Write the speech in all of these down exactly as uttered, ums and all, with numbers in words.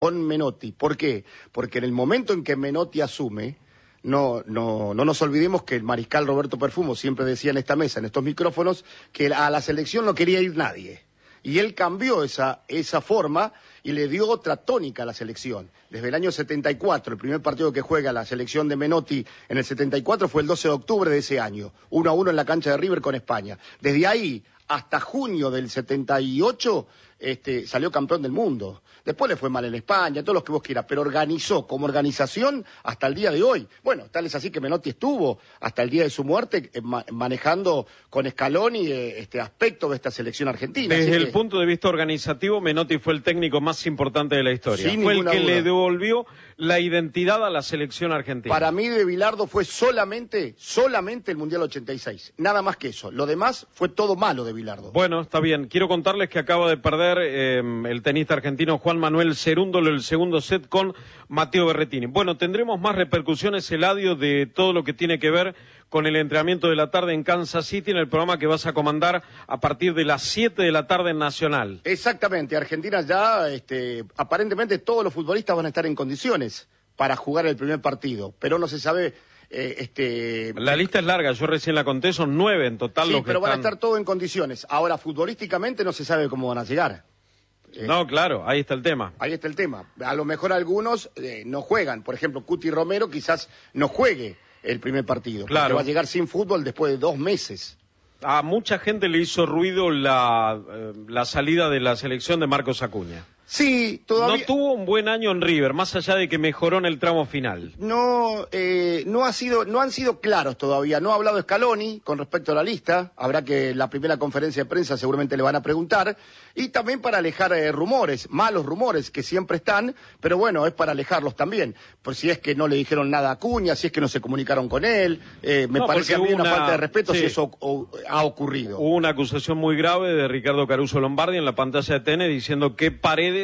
con Menotti. ¿Por qué? Porque en el momento en que Menotti asume, no, no, no nos olvidemos que el mariscal Roberto Perfumo siempre decía en esta mesa, en estos micrófonos, que a la selección no quería ir nadie. Y él cambió esa, esa forma y le dio otra tónica a la selección. Desde el año setenta y cuatro, el primer partido que juega la selección de Menotti en el setenta y cuatro fue el doce de octubre de ese año, uno a uno en la cancha de River con España. Desde ahí hasta junio del setenta y ocho este, salió campeón del mundo. Después le fue mal en España, todos los que vos quieras, pero organizó como organización hasta el día de hoy. Bueno, tal es así que Menotti estuvo hasta el día de su muerte eh, ma manejando con Scaloni eh, este aspecto de esta selección argentina. Desde así el que... punto de vista organizativo, Menotti fue el técnico más importante de la historia. Sin fue el que duda. le devolvió la identidad a la selección argentina. Para mí de Bilardo fue solamente, solamente el Mundial ochenta y seis. Nada más que eso. Lo demás fue todo malo de Bilardo. Bueno, está bien. Quiero contarles que acaba de perder eh, el tenista argentino Juan Manuel Cerúndolo el segundo set con Matteo Berrettini. Bueno, tendremos más repercusiones, Eladio, de todo lo que tiene que ver con el entrenamiento de la tarde en Kansas City, en el programa que vas a comandar a partir de las siete de la tarde en Nacional. Exactamente. Argentina ya, este, aparentemente todos los futbolistas van a estar en condiciones para jugar el primer partido, pero no se sabe... Eh, este... La lista es larga, yo recién la conté, son nueve en total sí, los que pero van están... a estar todos en condiciones. Ahora, futbolísticamente no se sabe cómo van a llegar. Eh, no, claro, ahí está el tema. Ahí está el tema. A lo mejor algunos eh, no juegan. Por ejemplo, Cuti Romero quizás no juegue el primer partido. Claro. Porque va a llegar sin fútbol después de dos meses. A mucha gente le hizo ruido la, eh, la salida de la selección de Marcos Acuña. Sí, todavía... No tuvo un buen año en River, más allá de que mejoró en el tramo final. No, eh, no, ha sido, no han sido claros todavía. No ha hablado Scaloni con respecto a la lista. Habrá que la primera conferencia de prensa seguramente le van a preguntar. Y también para alejar eh, rumores, malos rumores que siempre están, pero bueno, es para alejarlos también. Por si es que no le dijeron nada a Acuña, si es que no se comunicaron con él. Eh, me no, parece a mí una... una falta de respeto, sí, si eso o, ha ocurrido. Hubo una acusación muy grave de Ricardo Caruso Lombardi en la pantalla de T N diciendo que Paredes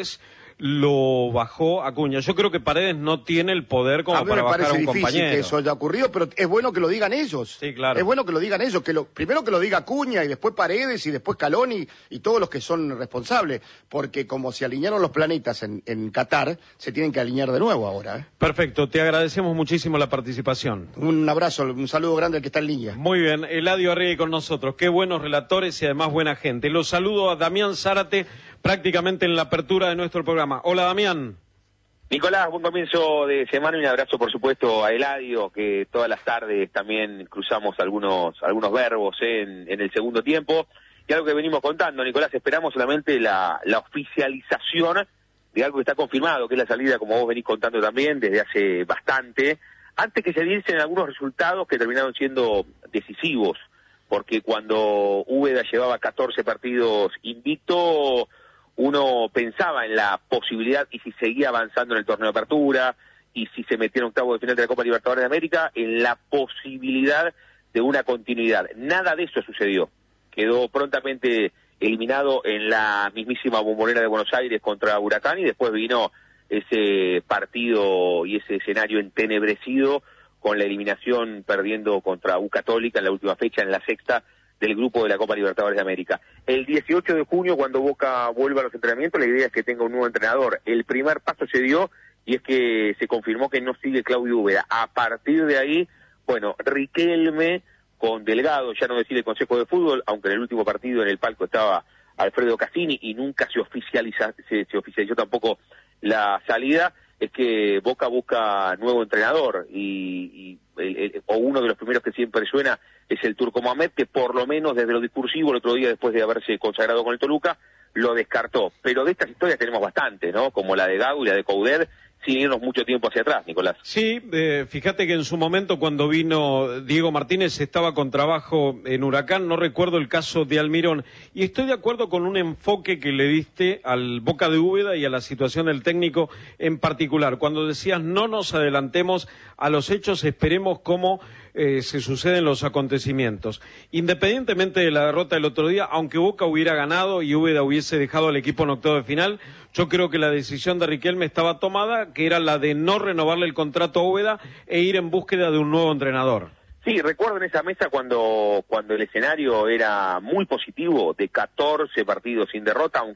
lo bajó Acuña. Yo creo que Paredes no tiene el poder como para bajar a un compañero. A mí me parece difícil que eso haya ocurrido, pero es bueno que lo digan ellos. Sí, claro. Es bueno que lo digan ellos, que lo, primero que lo diga Acuña y después Paredes y después Scaloni y todos los que son responsables, porque como se alinearon los planetas en, en Qatar, se tienen que alinear de nuevo ahora. ¿eh? Perfecto, te agradecemos muchísimo la participación. Un abrazo, un saludo grande al que está en línea. Muy bien, Eladio Arregui con nosotros, qué buenos relatores y además buena gente. Los saludo a Damián Zárate, prácticamente en la apertura de nuestro programa. Hola, Damián. Nicolás, buen comienzo de semana y un abrazo, por supuesto, a Eladio, que todas las tardes también cruzamos algunos algunos verbos ¿eh? en, en el segundo tiempo. Y algo que venimos contando, Nicolás, esperamos solamente la, la oficialización de algo que está confirmado, que es la salida, como vos venís contando también, desde hace bastante, antes que se diesen algunos resultados que terminaron siendo decisivos, porque cuando Úbeda llevaba catorce partidos invicto, uno pensaba en la posibilidad, y si seguía avanzando en el torneo de apertura, y si se metía en octavo de final de la Copa Libertadores de América, en la posibilidad de una continuidad. Nada de eso sucedió. Quedó prontamente eliminado en la mismísima Bombonera de Buenos Aires contra Huracán, y después vino ese partido y ese escenario entenebrecido con la eliminación perdiendo contra U Católica en la última fecha, en la sexta, del grupo de la Copa Libertadores de América. El dieciocho de junio, cuando Boca vuelva a los entrenamientos, la idea es que tenga un nuevo entrenador. El primer paso se dio y es que se confirmó que no sigue Claudio Úbeda. A partir de ahí, bueno, Riquelme con Delgado, ya no decide el Consejo de Fútbol, aunque en el último partido en el palco estaba Alfredo Cassini y nunca se oficializa, se, se oficializó tampoco la salida, es que Boca busca nuevo entrenador y, y el, el, o uno de los primeros que siempre suena es el Turco Mohamed, que por lo menos desde lo discursivo el otro día, después de haberse consagrado con el Toluca, lo descartó. Pero de estas historias tenemos bastante, ¿no? Como la de Gago y la de Coudet, sin irnos mucho tiempo hacia atrás, Nicolás. Sí, eh, fíjate que en su momento cuando vino Diego Martínez estaba con trabajo en Huracán, no recuerdo el caso de Almirón, y estoy de acuerdo con un enfoque que le diste al Boca de Úbeda y a la situación del técnico en particular. Cuando decías no nos adelantemos a los hechos, esperemos cómo eh, se suceden los acontecimientos. Independientemente de la derrota del otro día, aunque Boca hubiera ganado y Úbeda hubiese dejado al equipo en octavo de final, yo creo que la decisión de Riquelme estaba tomada, que era la de no renovarle el contrato a Úbeda e ir en búsqueda de un nuevo entrenador. Sí, recuerdo en esa mesa cuando, cuando el escenario era muy positivo, de catorce partidos sin derrota, aunque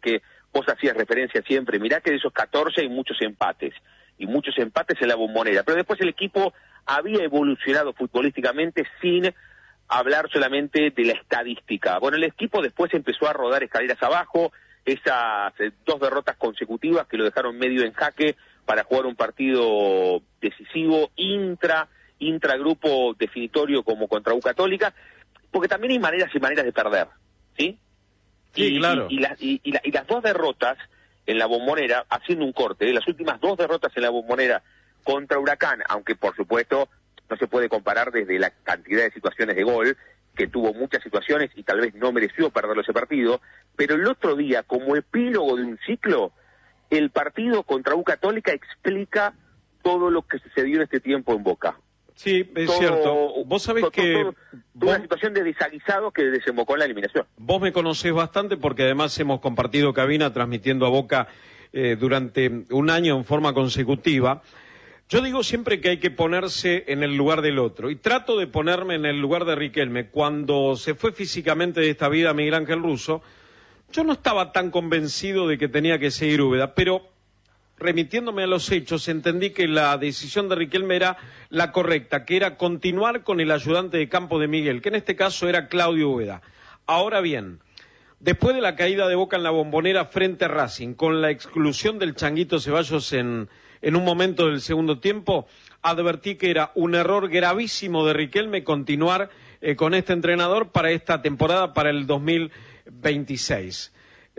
vos hacías referencia siempre, mirá que de esos catorce hay muchos empates, y muchos empates en la Bombonera, pero después el equipo había evolucionado futbolísticamente sin hablar solamente de la estadística. Bueno, el equipo después empezó a rodar escaleras abajo, esas eh, dos derrotas consecutivas que lo dejaron medio en jaque para jugar un partido decisivo, intra, intragrupo definitorio como contra U Católica, porque también hay maneras y maneras de perder, ¿sí? Sí, y, claro. Y, y, la, y, y, la, y las dos derrotas en la Bombonera, haciendo un corte, ¿eh? Las últimas dos derrotas en la Bombonera contra Huracán, aunque por supuesto no se puede comparar desde la cantidad de situaciones de gol, que tuvo muchas situaciones y tal vez no mereció perderlo ese partido, pero el otro día, como epílogo de un ciclo, el partido contra U Católica explica todo lo que sucedió en este tiempo en Boca. Sí, es todo, cierto. Vos sabés todo, que... Todo, vos, una situación de desaguisado que desembocó en la eliminación. Vos me conocés bastante porque además hemos compartido cabina transmitiendo a Boca eh, durante un año en forma consecutiva. Yo digo siempre que hay que ponerse en el lugar del otro, y trato de ponerme en el lugar de Riquelme. Cuando se fue físicamente de esta vida Miguel Ángel Russo, yo no estaba tan convencido de que tenía que seguir Úbeda, pero remitiéndome a los hechos, entendí que la decisión de Riquelme era la correcta, que era continuar con el ayudante de campo de Miguel, que en este caso era Claudio Úbeda. Ahora bien, después de la caída de Boca en la Bombonera frente a Racing, con la exclusión del Changuito Ceballos en... en un momento del segundo tiempo, advertí que era un error gravísimo de Riquelme continuar eh, con este entrenador para esta temporada, para el dos mil veintiséis.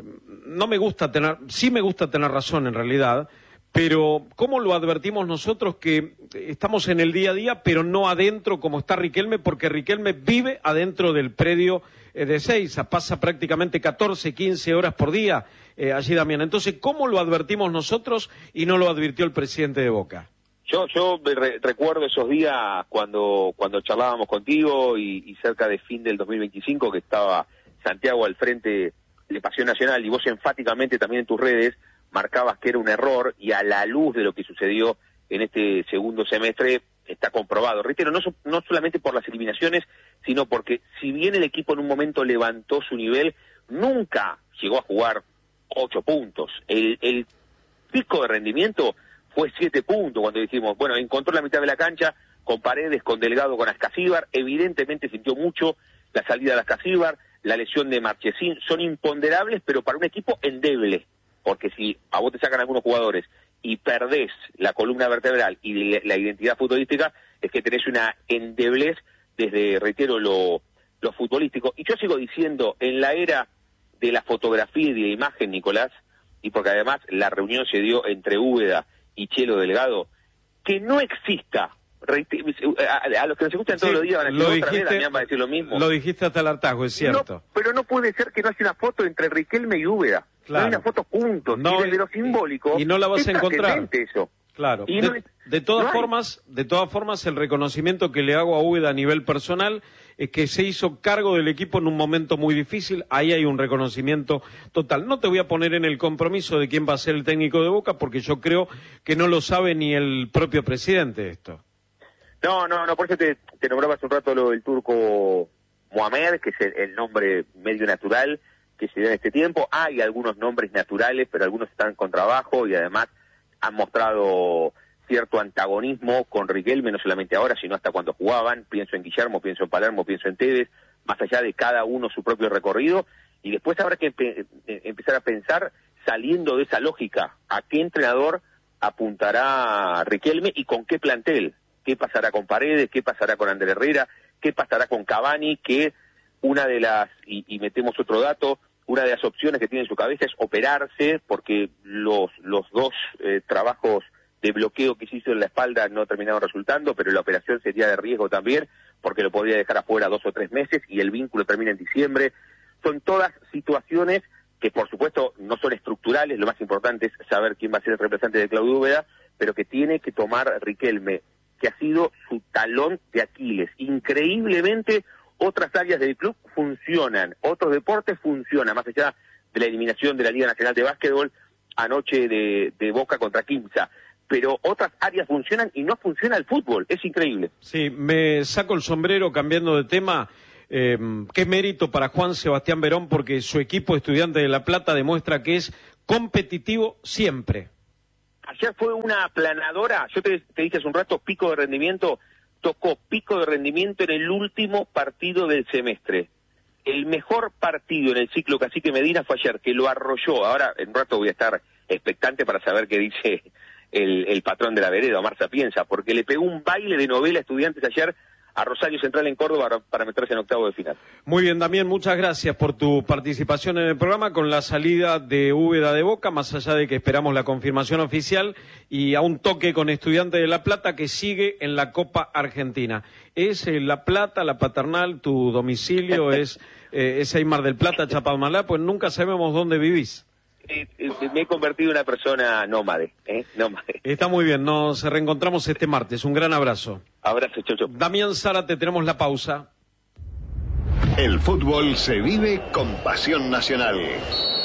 No me gusta tener, sí me gusta tener razón en realidad, pero ¿cómo lo advertimos nosotros que estamos en el día a día, pero no adentro como está Riquelme? Porque Riquelme vive adentro del predio eh, de Seiza, pasa prácticamente catorce, quince horas por día eh, allí, Damián. Entonces, ¿cómo lo advertimos nosotros y no lo advirtió el presidente de Boca? Yo yo re recuerdo esos días cuando cuando charlábamos contigo y, y cerca de fin del dos mil veinticinco, que estaba Santiago al frente de Pasión Nacional, y vos enfáticamente también en tus redes marcabas que era un error, y a la luz de lo que sucedió en este segundo semestre está comprobado. Reitero, no, so, no solamente por las eliminaciones, sino porque si bien el equipo en un momento levantó su nivel, nunca llegó a jugar ocho puntos. El, el pico de rendimiento fue siete puntos cuando dijimos, bueno, encontró la mitad de la cancha con Paredes, con Delgado, con Ascasíbar, evidentemente sintió mucho la salida de Ascasíbar, la lesión de Marchesín, son imponderables, pero para un equipo endeble, porque si a vos te sacan algunos jugadores y perdés la columna vertebral y la identidad futbolística, es que tenés una endeblez desde, reitero, lo, lo futbolístico. Y yo sigo diciendo, en la era de la fotografía y de la imagen, Nicolás, y porque además la reunión se dio entre Úbeda y Chelo Delgado, que no exista, a, a los que nos escuchan sí, todos los días van a decir otra dijiste, vez, Damián va a decir lo mismo. Lo dijiste hasta el hartazgo, es cierto. No, pero no puede ser que no haya una foto entre Riquelme y Úbeda. Claro. No hay una foto juntos, no, y desde lo simbólico y no la vas a encontrar. Eso. Claro. Y de, no, de todas no formas, de todas formas, el reconocimiento que le hago a Úbeda a nivel personal es que se hizo cargo del equipo en un momento muy difícil. Ahí hay un reconocimiento total. No te voy a poner en el compromiso de quién va a ser el técnico de Boca, porque yo creo que no lo sabe ni el propio presidente esto. No, no, no, por eso te, te nombraba hace un rato lo del turco Mohamed, que es el, el nombre medio natural que se dio en este tiempo. Hay algunos nombres naturales, pero algunos están con trabajo y además han mostrado cierto antagonismo con Riquelme, no solamente ahora, sino hasta cuando jugaban. Pienso en Guillermo, pienso en Palermo, pienso en Tevez, más allá de cada uno su propio recorrido. Y después habrá que empe empezar a pensar, saliendo de esa lógica, a qué entrenador apuntará Riquelme y con qué plantel. ¿Qué pasará con Paredes? ¿Qué pasará con Ander Herrera? ¿Qué pasará con Cavani? Que una de las, y, y metemos otro dato, una de las opciones que tiene en su cabeza es operarse, porque los, los dos eh, trabajos de bloqueo que se hizo en la espalda no terminaron resultando, pero la operación sería de riesgo también, porque lo podría dejar afuera dos o tres meses y el vínculo termina en diciembre. Son todas situaciones que, por supuesto, no son estructurales. Lo más importante es saber quién va a ser el representante de Claudio Úbeda, pero que tiene que tomar Riquelme, que ha sido su talón de Aquiles. Increíblemente, otras áreas del club funcionan, otros deportes funcionan, más allá de la eliminación de la Liga Nacional de Básquetbol anoche de, de Boca contra Quimsa, pero otras áreas funcionan y no funciona el fútbol, es increíble. Sí, me saco el sombrero cambiando de tema. Eh, qué mérito para Juan Sebastián Verón, porque su equipo Estudiante de La Plata demuestra que es competitivo siempre. Ayer fue una aplanadora, yo te, te dije hace un rato, pico de rendimiento, tocó pico de rendimiento en el último partido del semestre. El mejor partido en el ciclo Cacique Medina fue ayer, que lo arrolló. Ahora, en un rato voy a estar expectante para saber qué dice el, el patrón de la vereda, Omar Sapienza, porque le pegó un baile de novela a Estudiantes ayer a Rosario Central en Córdoba para, para meterse en octavo de final. Muy bien, Damián, muchas gracias por tu participación en el programa con la salida de Úbeda de Boca, más allá de que esperamos la confirmación oficial, y a un toque con Estudiantes de La Plata que sigue en la Copa Argentina. ¿Es eh, La Plata, la Paternal, tu domicilio? ¿Es, eh, es ahí Mar del Plata, Chapadmalá? Pues nunca sabemos dónde vivís. Eh, eh, me he convertido en una persona nómade, ¿eh? nómade. Está muy bien, nos reencontramos este martes. Un gran abrazo. Abrazo, Chocho. Damián Zárate, tenemos la pausa. El fútbol se vive con pasión nacional.